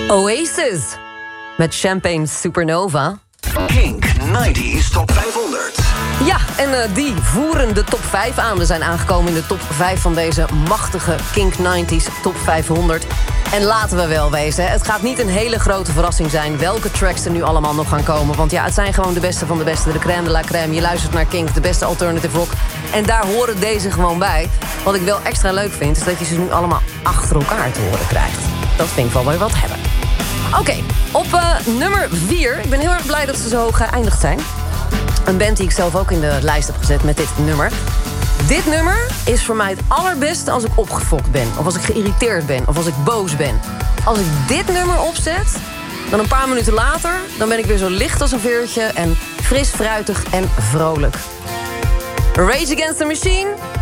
Oasis met Champagne Supernova. Kink 90s Top 500. Ja, en die voeren de top 5 aan. We zijn aangekomen in de top 5 van deze machtige Kink 90s Top 500. En laten we wel wezen, het gaat niet een hele grote verrassing zijn welke tracks er nu allemaal nog gaan komen. Want ja, het zijn gewoon de beste van de beste, de crème de la crème. Je luistert naar Kink, de beste alternative rock. En daar horen deze gewoon bij. Wat ik wel extra leuk vind, is dat je ze nu allemaal achter elkaar te horen krijgt. Dat vind ik wel weer wat hebben. Oké, op nummer 4. Ik ben heel erg blij dat ze zo hoog geëindigd zijn. Een band die ik zelf ook in de lijst heb gezet met dit nummer. Dit nummer is voor mij het allerbeste als ik opgefokt ben. Of als ik geïrriteerd ben. Of als ik boos ben. Als ik dit nummer opzet, dan een paar minuten later, dan ben ik weer zo licht als een veertje en fris, fruitig en vrolijk. Rage Against the Machine